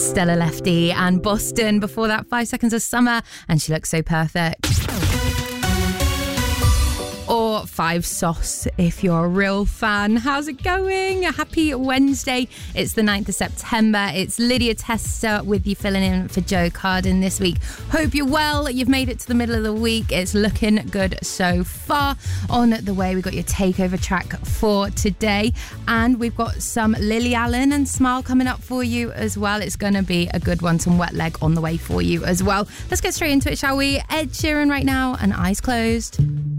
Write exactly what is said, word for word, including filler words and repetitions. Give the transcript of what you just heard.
Stella Lefty and Boston. Before that, Five Seconds of Summer, and She Looks So Perfect. Or Five Sauce if you're a real fan. How's it going? Happy Wednesday. It's the ninth of September. It's Lydia Tester with you filling in for Joe Carden this week. Hope you're well. You've made it to the middle of the week. It's looking good so far. On the way, we've got your takeover track for today. And we've got some Lily Allen and Smile coming up for you as well. It's going to be a good one. Some Wet Leg on the way for you as well. Let's get straight into it, shall we? Ed Sheeran right now and Eyes Closed.